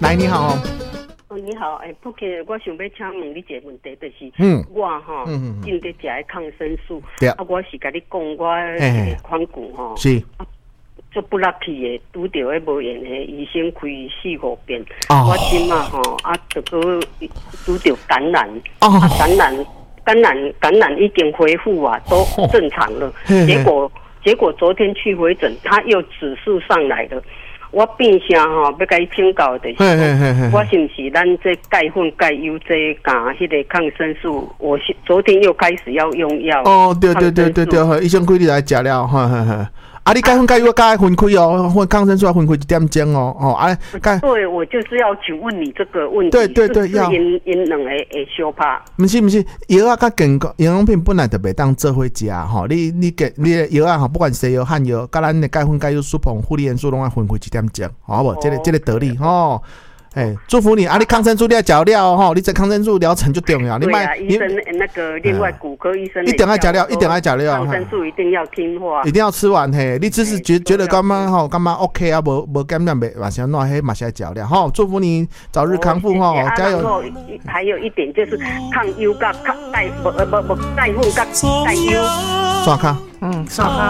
来，你好。 你好，不过我想要请问你一个问题，就是我正在吃抗生素，我是跟你讲，我这个髋骨是做不 lucky 的，拄到迄无缘的医生开4-5遍，我今嘛这个拄到感染，感染已经恢复啊，都正常了。结果昨天去回诊，他又指数上来了。我变相要甲伊请教的是，我是不是咱这钙粉钙优这加迄个抗生素？我昨天又开始要用药。 对，医生规你来食了，你钙粉钙优加分开哦，抗生素要分开1点钟哦， 对，我就是要请问你这个问题。 对，要因两个会相拍。 不是，药啊甲健康营养品本来就袂当做伙食吼，你的药啊不管西药汉药，甲咱的钙粉钙优素硼、负离元素拢要分开1点钟，好无？这个道理吼。祝福你啊！你抗生素你要食了吼，你这抗生素疗程就重要。 对啊，医生那个另外骨科医生一定要食了，一定要食了。 抗生素一定要听话， 一定要吃完嘿。你只是觉得干嘛吼，干嘛 OK 啊？无感染袂嘛是安怎迄嘛是要食了吼。祝福你早日康复吼，加油！ 还有一点就是抗优甲钙，不钙粉甲钙优。 刷卡， 刷卡。